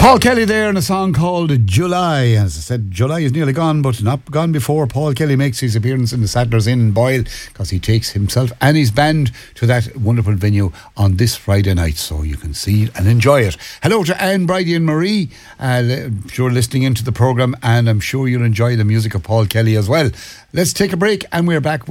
Paul Kelly there in a song called July. As I said, July is nearly gone, but not gone before Paul Kelly makes his appearance in the Sadler's Inn in Boyle, because he takes himself and his band to that wonderful venue on this Friday night, so you can see it and enjoy it. Hello to Anne, Bridie and Marie. I'm sure listening into the programme, and I'm sure you'll enjoy the music of Paul Kelly as well. Let's take a break and we're back.